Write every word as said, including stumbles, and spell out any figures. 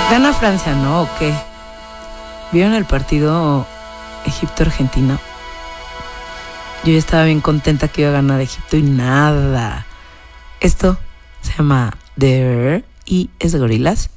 Gana Francia, ¿no? ¿O qué? ¿Vieron el partido Egipto-Argentina? Yo ya estaba bien contenta que iba a ganar Egipto y nada. Esto se llama The y es de Gorillaz.